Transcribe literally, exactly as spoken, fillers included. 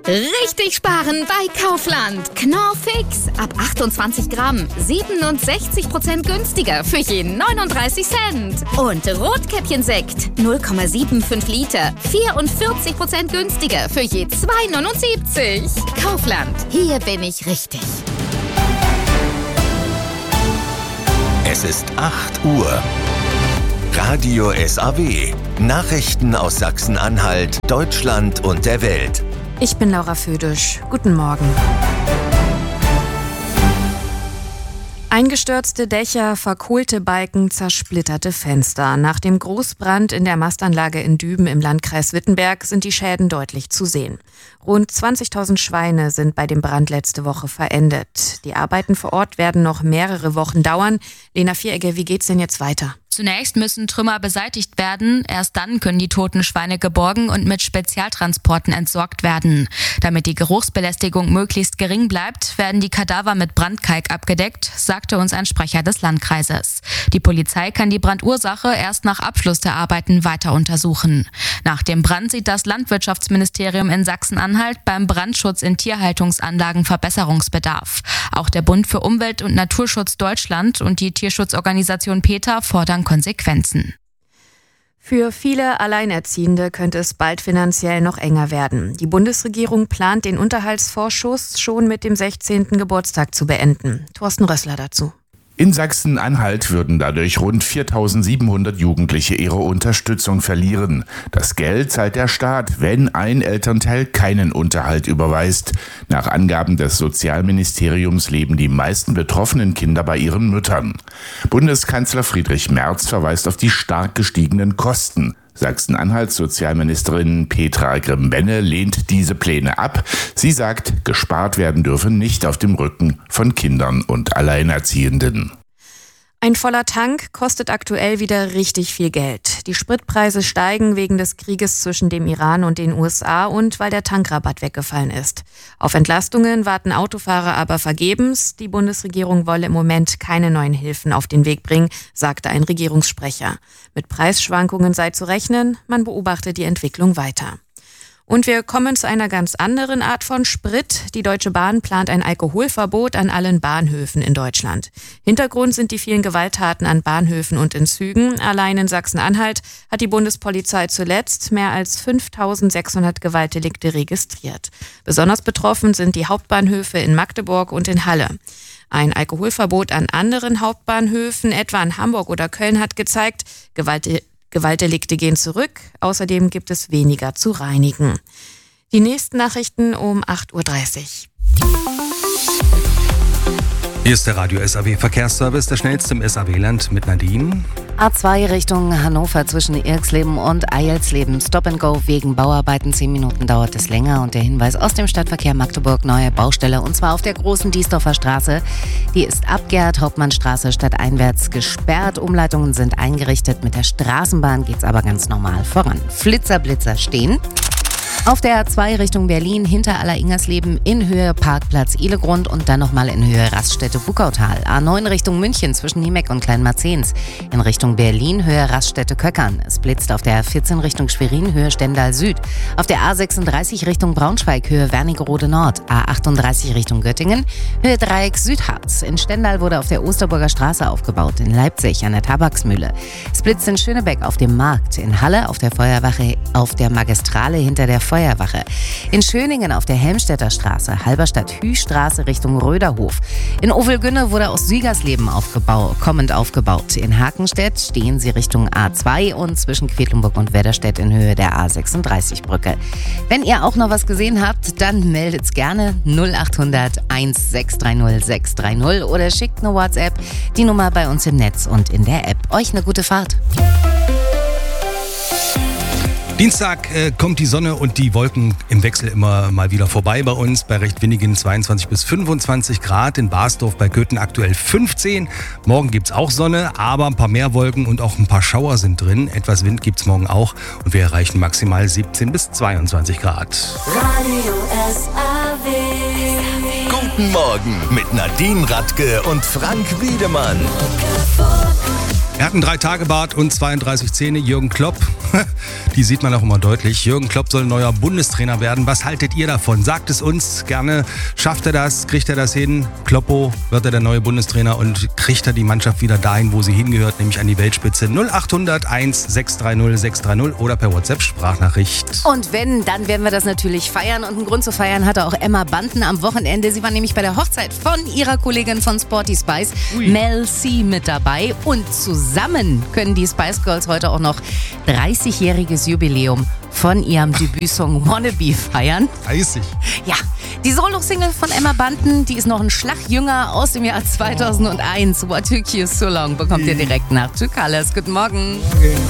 Richtig sparen bei Kaufland. Knorr Fix. Ab achtundzwanzig Gramm. siebenundsechzig Prozent günstiger für je neununddreißig Cent. Und Rotkäppchen-Sekt. null Komma fünfundsiebzig Liter. vierundvierzig Prozent günstiger für je zwei neunundsiebzig. Kaufland. Hier bin ich richtig. Es ist acht Uhr. Radio S A W. Nachrichten aus Sachsen-Anhalt, Deutschland und der Welt. Ich bin Laura Födisch. Guten Morgen. Eingestürzte Dächer, verkohlte Balken, zersplitterte Fenster. Nach dem Großbrand in der Mastanlage in Düben im Landkreis Wittenberg sind die Schäden deutlich zu sehen. Rund zwanzigtausend Schweine sind bei dem Brand letzte Woche verendet. Die Arbeiten vor Ort werden noch mehrere Wochen dauern. Lena Vieregger, wie geht's denn jetzt weiter? Zunächst müssen Trümmer beseitigt werden. Erst dann können die toten Schweine geborgen und mit Spezialtransporten entsorgt werden. Damit die Geruchsbelästigung möglichst gering bleibt, werden die Kadaver mit Brandkalk abgedeckt, sagte uns ein Sprecher des Landkreises. Die Polizei kann die Brandursache erst nach Abschluss der Arbeiten weiter untersuchen. Nach dem Brand sieht das Landwirtschaftsministerium in Sachsen-Anhalt beim Brandschutz in Tierhaltungsanlagen Verbesserungsbedarf. Auch der Bund für Umwelt und Naturschutz Deutschland und die Tierschutzorganisation PETA fordern Konsequenzen. Für viele Alleinerziehende könnte es bald finanziell noch enger werden. Die Bundesregierung plant, den Unterhaltsvorschuss schon mit dem sechzehnten Geburtstag zu beenden. Thorsten Rössler dazu. In Sachsen-Anhalt würden dadurch rund viertausendsiebenhundert Jugendliche ihre Unterstützung verlieren. Das Geld zahlt der Staat, wenn ein Elternteil keinen Unterhalt überweist. Nach Angaben des Sozialministeriums leben die meisten betroffenen Kinder bei ihren Müttern. Bundeskanzler Friedrich Merz verweist auf die stark gestiegenen Kosten. Sachsen-Anhalts Sozialministerin Petra Grimm-Benne lehnt diese Pläne ab. Sie sagt, gespart werden dürfe nicht auf dem Rücken von Kindern und Alleinerziehenden. Ein voller Tank kostet aktuell wieder richtig viel Geld. Die Spritpreise steigen wegen des Krieges zwischen dem Iran und den U S A und weil der Tankrabatt weggefallen ist. Auf Entlastungen warten Autofahrer aber vergebens. Die Bundesregierung wolle im Moment keine neuen Hilfen auf den Weg bringen, sagte ein Regierungssprecher. Mit Preisschwankungen sei zu rechnen, man beobachtet die Entwicklung weiter. Und wir kommen zu einer ganz anderen Art von Sprit. Die Deutsche Bahn plant ein Alkoholverbot an allen Bahnhöfen in Deutschland. Hintergrund sind die vielen Gewalttaten an Bahnhöfen und in Zügen. Allein in Sachsen-Anhalt hat die Bundespolizei zuletzt mehr als fünftausendsechshundert Gewaltdelikte registriert. Besonders betroffen sind die Hauptbahnhöfe in Magdeburg und in Halle. Ein Alkoholverbot an anderen Hauptbahnhöfen, etwa in Hamburg oder Köln, hat gezeigt, Gewalt Gewaltdelikte gehen zurück, außerdem gibt es weniger zu reinigen. Die nächsten Nachrichten um acht Uhr dreißig. Hier ist der Radio S A W Verkehrsservice, der schnellste im S A W-Land mit Nadine. A zwei Richtung Hannover zwischen Irksleben und Eilsleben. Stop and Go wegen Bauarbeiten. Zehn Minuten dauert es länger. Und der Hinweis aus dem Stadtverkehr Magdeburg, neue Baustelle. Und zwar auf der großen Diesdorfer Straße. Die ist ab Gerhard-Hauptmann-Straße stadteinwärts gesperrt. Umleitungen sind eingerichtet. Mit der Straßenbahn geht's aber ganz normal voran. Flitzer, Blitzer stehen. Auf der A zwei Richtung Berlin hinter Aller-Ingersleben in Höhe Parkplatz Ihlegrund und dann nochmal in Höhe Raststätte Buckautal. A neun Richtung München zwischen Niemeck und Kleinmarzens. In Richtung Berlin Höhe Raststätte Köckern. Es blitzt auf der A vierzehn Richtung Schwerin Höhe Stendal Süd. Auf der A sechsunddreißig Richtung Braunschweig Höhe Wernigerode Nord. A achtunddreißig Richtung Göttingen Höhe Dreieck Südharz. In Stendal wurde auf der Osterburger Straße aufgebaut. In Leipzig an der Tabaksmühle. Es blitzt in Schönebeck auf dem Markt. In Halle auf der Feuerwache auf der Magistrale hinter der Feuerwache. Feuerwache. In Schöningen auf der Helmstedter Straße, Halberstadt-Hü-Straße Richtung Röderhof. In Ovelgünne wurde aus Siegersleben aufgebaut, kommend aufgebaut. In Hakenstedt stehen sie Richtung A zwei und zwischen Quedlinburg und Wedderstedt in Höhe der A sechsunddreißig Brücke. Wenn ihr auch noch was gesehen habt, dann meldet's gerne null acht hundert eins sechs drei null sechs drei null oder schickt eine WhatsApp, die Nummer bei uns im Netz und in der App. Euch eine gute Fahrt. Dienstag äh, kommt die Sonne und die Wolken im Wechsel immer mal wieder vorbei bei uns. Bei recht windigen zweiundzwanzig bis fünfundzwanzig Grad. In Basdorf bei Köthen aktuell fünfzehn. Morgen gibt's auch Sonne, aber ein paar mehr Wolken und auch ein paar Schauer sind drin. Etwas Wind gibt's morgen auch und wir erreichen maximal siebzehn bis zweiundzwanzig Grad. Radio S A W. Guten Morgen mit Nadine Radke und Frank Wiedemann. Er hat einen Drei-Tage-Bart und zweiunddreißig Zähne. Jürgen Klopp, die sieht man auch immer deutlich. Jürgen Klopp soll neuer Bundestrainer werden. Was haltet ihr davon? Sagt es uns gerne. Schafft er das? Kriegt er das hin? Kloppo, wird er der neue Bundestrainer und kriegt er die Mannschaft wieder dahin, wo sie hingehört, nämlich an die Weltspitze? null acht hundert eins sechs drei null sechs drei null oder per WhatsApp-Sprachnachricht. Und wenn, dann werden wir das natürlich feiern. Und einen Grund zu feiern hatte auch Emma Bunton am Wochenende. Sie war nämlich bei der Hochzeit von ihrer Kollegin von Sporty Spice, Ui. Mel C, mit dabei. Und zusammen können die Spice Girls heute auch noch dreißigjähriges Jubiläum von ihrem Debütsong Wannabe feiern. dreißig? Ja, die Solo-Single von Emma Bunton, die ist noch ein Schlag jünger, aus dem Jahr zweitausendeins. What Took You So Long bekommt ihr direkt nach Two Colors. Guten Morgen. Okay.